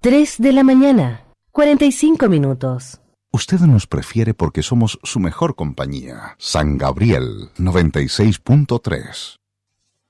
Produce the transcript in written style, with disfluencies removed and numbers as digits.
3 de la mañana, 45 minutos. Usted nos prefiere porque somos su mejor compañía. San Gabriel 96.3.